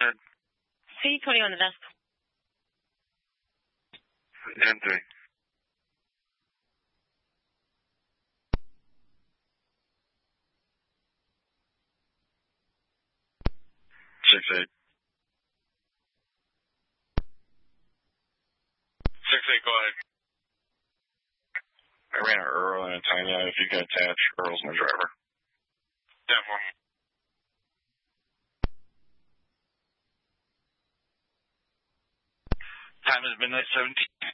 C20 on the desk. M3. 6-8. 6-8, go ahead. I ran an Earl and a Tanya. If you can attach, Earl's my driver. Definitely. Time is midnight 17.